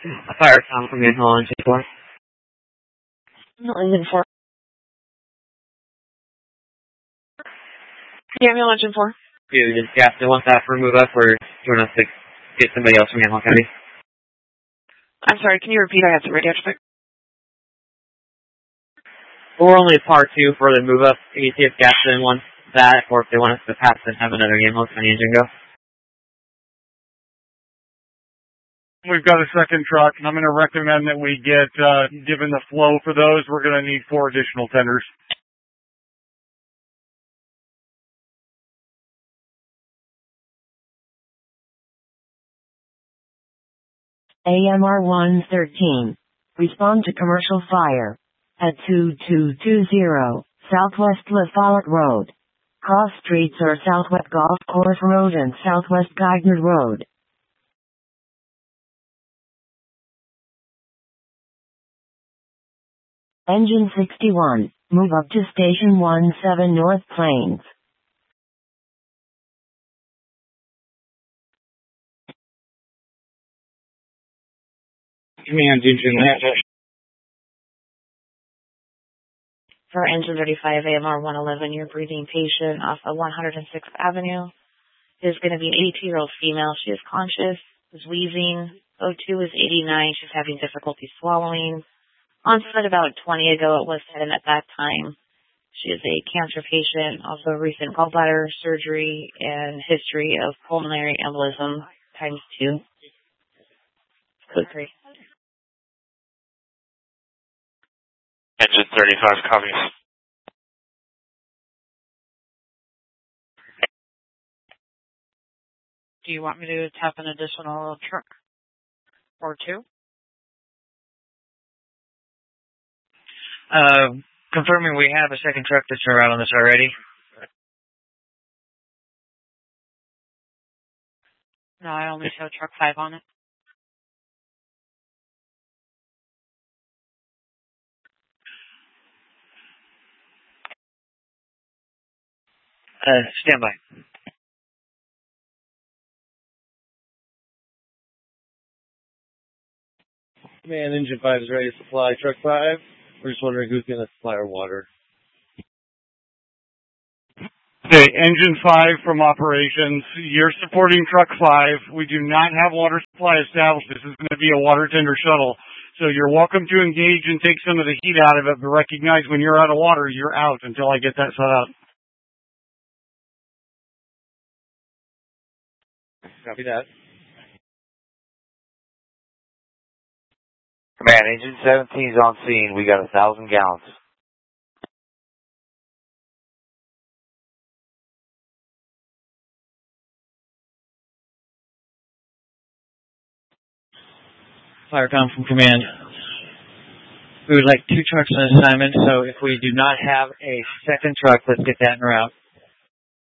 Fire Tom from Manhole Engine 4. Engine 4. Yeah, Engine 4. Dude, does Gaston want that for move up, or do you want us to get somebody else from Manhole County? I'm sorry, can you repeat? I have some radio check. We're only part 2 for the move up. You see if Gaston wants that, or if they want us to pass and have another Manhole County engine go. We've got a second truck, and I'm going to recommend that we get, given the flow for those, we're going to need 4 additional tenders. AMR 113. Respond to commercial fire. At 2220 Southwest La Follette Road. Cross streets are Southwest Golf Course Road and Southwest Geithner Road. Engine 61, move up to Station 17 North Plains. Command Engine Atlanta. For Engine 35, AMR 111, your breathing patient off of 106th Avenue is going to be an 82-year-old female. She is conscious, is wheezing. O2 is 89. She's having difficulty swallowing. Onset about 20 ago, it was said, and at that time, she is a cancer patient, also recent gallbladder surgery and history of pulmonary embolism times 2. Code 3. Engine 35 copies. Do you want me to tap an additional truck or 2? Confirming we have a second truck that's around on this already. No, I only show truck 5 on it. Stand by. Man, Engine 5 is ready to supply Truck 5. We're just wondering who's going to supply our water. Okay, Engine 5 from operations. You're supporting Truck 5. We do not have water supply established. This is going to be a water tender shuttle. So you're welcome to engage and take some of the heat out of it, but recognize when you're out of water, you're out until I get that set up. Copy that. Command, Engine 17 is on scene. We got 1,000 gallons. Firecom from Command. We would like 2 trucks on assignment, so if we do not have a second truck, let's get that en route.